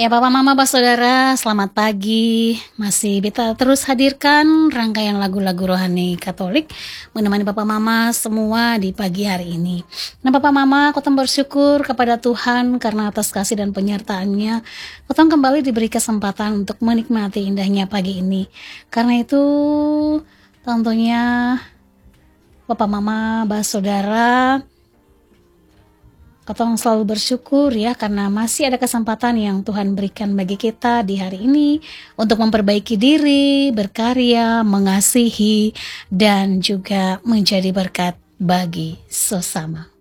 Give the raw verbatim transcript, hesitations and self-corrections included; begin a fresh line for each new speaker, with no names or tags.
Ya, Papa, Mama, Pak, Saudara, selamat pagi. Masih kita terus hadirkan rangkaian lagu-lagu rohani Katolik menemani Papa Mama semua di pagi hari ini. Nah, Papa Mama, Kotong bersyukur kepada Tuhan karena atas kasih dan penyertaannya. Kotong kembali diberi kesempatan untuk menikmati indahnya pagi ini. Karena itu, tentunya Papa Mama, Pak, Saudara, Kotong selalu bersyukur ya karena masih ada kesempatan yang Tuhan berikan bagi kita di hari ini untuk memperbaiki diri, berkarya, mengasihi, dan juga menjadi berkat bagi sesama.